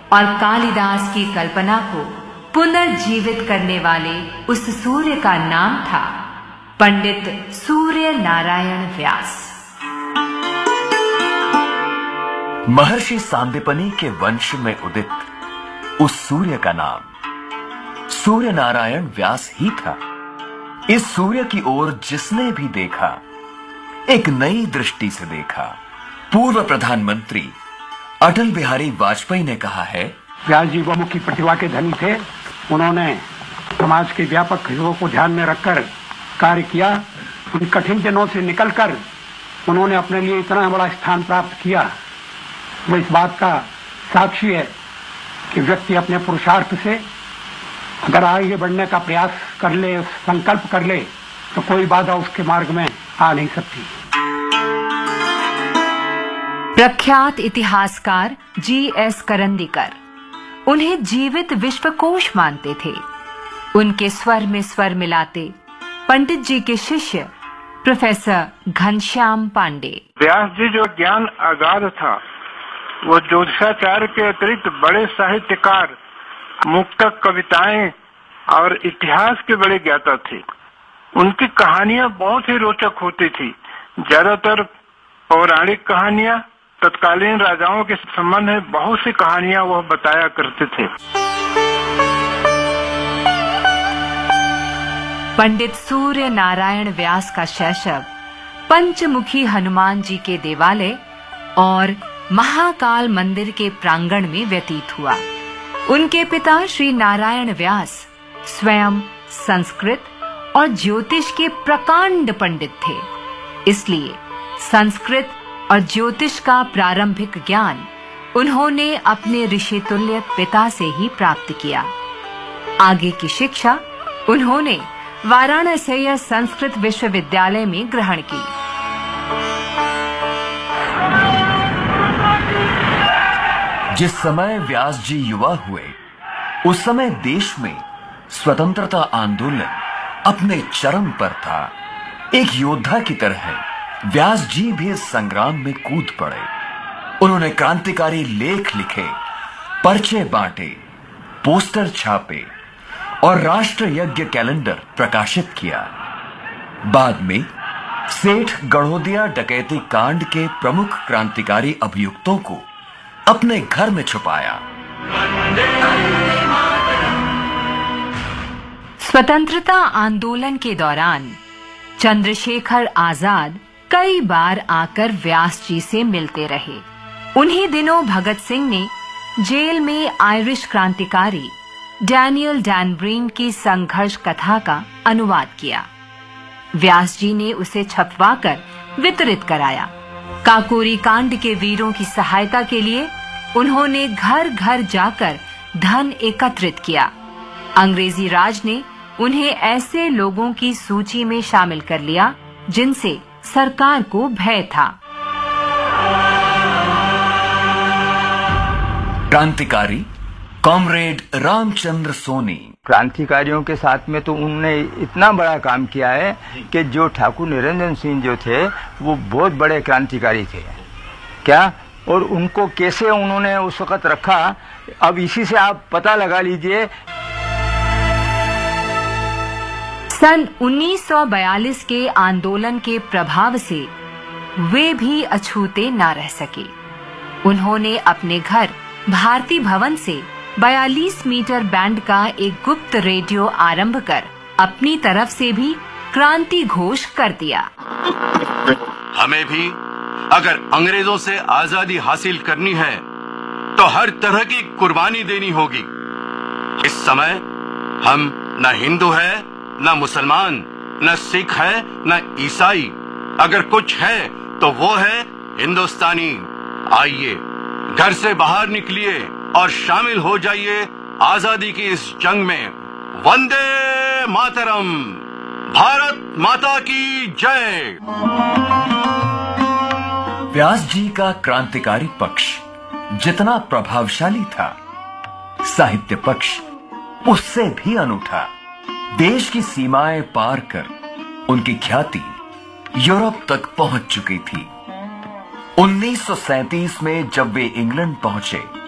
और कालिदास की कल्पना को पुनर्जीवित करने वाले उस सूर्य का नाम था पंडित सूर्य नारायण व्यास। महर्षि सांदीपनि के वंश में उदित उस सूर्य का नाम सूर्य नारायण व्यास ही था। इस सूर्य की ओर जिसने भी देखा एक नई दृष्टि से देखा। पूर्व प्रधानमंत्री अटल बिहारी वाजपेयी ने कहा है, व्यास जी बहुमुखी प्रतिभा के धनी थे। उन्होंने समाज के व्यापक हितों को ध्यान में रखकर कार्य किया। उन कठिन दिनों से निकलकर उन्होंने अपने लिए इतना बड़ा स्थान प्राप्त किया, वो इस बात का साक्षी है कि व्यक्ति अपने पुरुषार्थ से अगर आगे बढ़ने का प्रयास कर ले, संकल्प कर ले, तो कोई बाधा उसके मार्ग में आ नहीं सकती। प्रख्यात इतिहासकार G.S. करंदीकर उन्हें जीवित विश्वकोश मानते थे। उनके स्वर में स्वर मिलाते पंडित जी के शिष्य प्रोफेसर घनश्याम पांडे। व्यास जी जो ज्ञान आगार था, वो ज्योतिषाचार्य के अतिरिक्त बड़े साहित्यकार, मुक्तक, कविताएं और इतिहास के बड़े ज्ञाता थे। उनकी कहानियां बहुत ही रोचक होती थी। ज्यादातर पौराणिक कहानियां, तत्कालीन राजाओं के संबंध में बहुत सी कहानियां वह बताया करते थे। पंडित सूर्य नारायण व्यास का शैशव पंचमुखी हनुमान जी के देवालय और महाकाल मंदिर के प्रांगण में व्यतीत हुआ। उनके पिता श्री नारायण व्यास स्वयं संस्कृत और ज्योतिष के प्रकांड पंडित थे, इसलिए संस्कृत और ज्योतिष का प्रारंभिक ज्ञान उन्होंने अपने ऋषितुल्य पिता से ही प्राप्त किया। आगे की शिक्षा उन्होंने वाराणसी संस्कृत विश्वविद्यालय में ग्रहण की। जिस समय व्यास जी युवा हुए, उस समय देश में स्वतंत्रता आंदोलन अपने चरम पर था। एक योद्धा की तरह व्यास जी भी इस संग्राम में कूद पड़े। उन्होंने क्रांतिकारी लेख लिखे, पर्चे बांटे, पोस्टर छापे और राष्ट्र यज्ञ कैलेंडर प्रकाशित किया। बाद में सेठ गढ़ोदिया डकैती कांड के प्रमुख क्रांतिकारी अभियुक्तों को अपने घर में छुपाया। स्वतंत्रता आंदोलन के दौरान चंद्रशेखर आजाद कई बार आकर व्यास जी से मिलते रहे। उन्हीं दिनों भगत सिंह ने जेल में आयरिश क्रांतिकारी डैनियल डैनब्रीन की संघर्ष कथा का अनुवाद किया। व्यास जी ने उसे छपवाकर वितरित कराया। काकोरी कांड के वीरों की सहायता के लिए उन्होंने घर घर जाकर धन एकत्रित किया। अंग्रेजी राज ने उन्हें ऐसे लोगों की सूची में शामिल कर लिया जिनसे सरकार को भय था। क्रांतिकारी कॉमरेड रामचंद्र सोनी। क्रांतिकारियों के साथ में तो उन्होंने इतना बड़ा काम किया है कि जो ठाकुर निरंजन सिंह जो थे वो बहुत बड़े क्रांतिकारी थे क्या, और उनको कैसे उन्होंने उस वक्त रखा, अब इसी से आप पता लगा लीजिए। सन 1942 के आंदोलन के प्रभाव से वे भी अछूते न रह सके। उन्होंने अपने घर भारती भवन से 42 मीटर बैंड का एक गुप्त रेडियो आरंभ कर अपनी तरफ से भी क्रांति घोष कर दिया। हमें भी अगर अंग्रेजों से आजादी हासिल करनी है तो हर तरह की कुर्बानी देनी होगी। इस समय हम न हिंदू है, न मुसलमान, न सिख है, न ईसाई। अगर कुछ है तो वो है हिंदुस्तानी। आइए घर से बाहर निकलिए और शामिल हो जाइए आजादी की इस जंग में। वंदे मातरम। भारत माता की जय। व्यास जी का क्रांतिकारी पक्ष जितना प्रभावशाली था, साहित्य पक्ष उससे भी अनूठा। देश की सीमाएं पार कर उनकी ख्याति यूरोप तक पहुंच चुकी थी। 1937 में जब वे इंग्लैंड पहुंचे